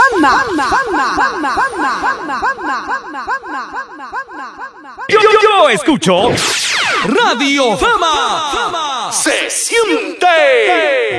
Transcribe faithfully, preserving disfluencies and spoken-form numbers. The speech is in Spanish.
Fama, fama, fama, fama, fama, fama. Yo, yo, yo escucho Radio Fama. Se siente.